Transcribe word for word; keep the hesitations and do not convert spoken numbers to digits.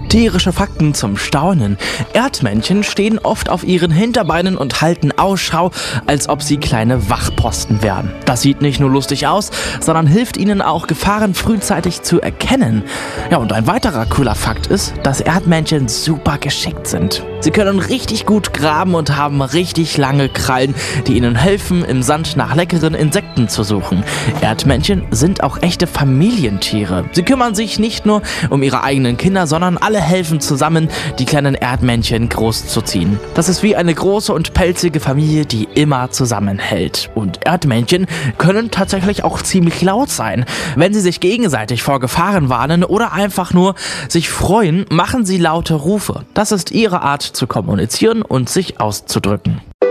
Tierische Fakten zum Staunen. Erdmännchen stehen oft auf ihren Hinterbeinen und halten Ausschau, als ob sie kleine Wachposten wären. Das sieht nicht nur lustig aus, sondern hilft ihnen auch, Gefahren frühzeitig zu erkennen. Ja, und ein weiterer cooler Fakt ist, dass Erdmännchen super geschickt sind. Sie können richtig gut graben und haben richtig lange Krallen, die ihnen helfen, im Sand nach leckeren Insekten zu suchen. Erdmännchen sind auch echte Familientiere. Sie kümmern sich nicht nur um ihre eigenen Kinder, sondern alle helfen zusammen, die kleinen Erdmännchen großzuziehen. Das ist wie eine große und pelzige Familie, die immer zusammenhält. Und Erdmännchen können tatsächlich auch ziemlich laut sein. Wenn sie sich gegenseitig vor Gefahren warnen oder einfach nur sich freuen, machen sie laute Rufe. Das ist ihre Art zu kommunizieren und sich auszudrücken.